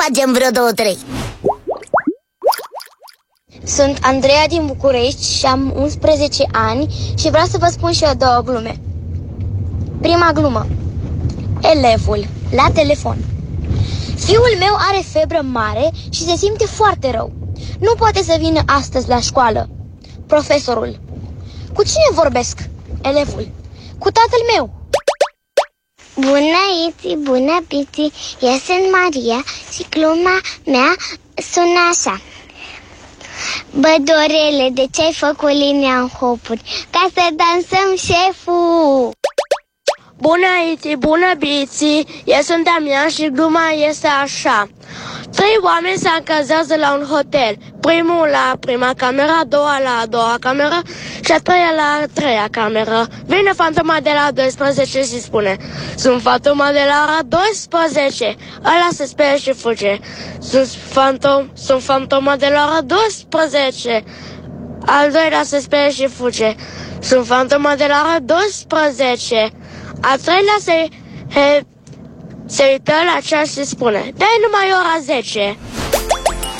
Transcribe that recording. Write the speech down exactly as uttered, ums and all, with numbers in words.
facem vreo două, trei. Sunt Andreea din București și am unsprezece ani și vreau să vă spun și eu două glume. Prima glumă. Elevul la telefon. Fiul meu are febră mare și se simte foarte rău. Nu poate să vină astăzi la școală. Profesorul. Cu cine vorbesc? Elevul. Cu tatăl meu. Bună, Iti, bună, Piti, eu sunt Maria și gluma mea sună așa. Bă, Dorele, de ce ai făcut linia în hopuri? Ca să dansăm, șeful! Bună, Iti, bună, Biții, eu sunt Damian și gluma este așa. Trei oameni se angajează la un hotel. Primul la prima cameră, a doua la a doua cameră și a treia la a treia cameră. Vine fantoma de la doisprezece și spune: sunt fantoma de la ora doisprezece. Ăla se sperie și fuge. Sunt, fantom, sunt fantoma de la ora doisprezece. Al doilea se sperie și fuge. Sunt fantoma de la ora doisprezece. Al treilea se, he, se uită la ceas și spune: dai numai ora zece.